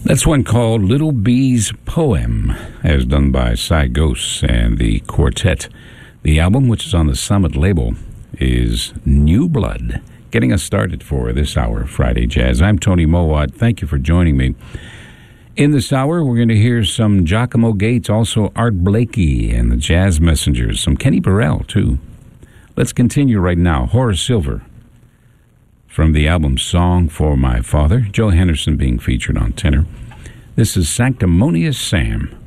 That's one called Little Bee's Poem, as done by Cy Ghosts and the Quartet. The album, which is on the Summit label, is New Blood. Getting us started for this hour of Friday Jazz. I'm Tony Mowat. Thank you for joining me. In this hour, we're going to hear some Giacomo Gates, also Art Blakey and the Jazz Messengers, some Kenny Burrell, too. Let's continue right now. Horace Silver, from the album Song for My Father, Joe Henderson being featured on tenor. This is Sanctimonious Sam.